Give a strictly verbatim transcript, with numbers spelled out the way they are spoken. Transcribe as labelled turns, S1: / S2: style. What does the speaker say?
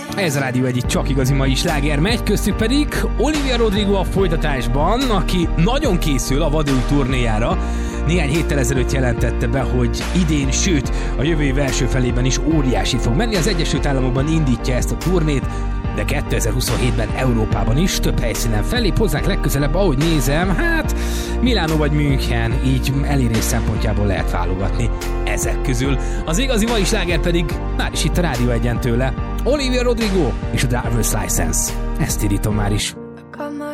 S1: Ez a Rádió egy csak igazi mai sláger megy, köztük pedig Olivia Rodrigo a folytatásban, aki nagyon készül a vadúj turnéjára. Néhány héttel ezelőtt jelentette be, hogy idén, sőt a jövő év első felében is óriási fog menni. Az Egyesült Államokban indítja ezt a turnét, de kétezer-huszonhétben Európában is több helyszínen fellép hozzánk legközelebb, ahogy nézem, hát Milánó vagy München, így elérés szempontjából lehet válogatni ezek közül. Az igazi mai sláger pedig már is itt a Rádió egyen tőle. Olivia Rodrigo és a Driver's License. Ezt írítom már is.